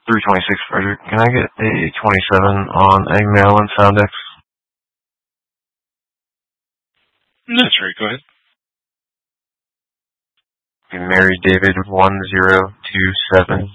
326 Frederick. Can I get a 27 on Eggmail and Soundex? That's right, go ahead. Mary David 1027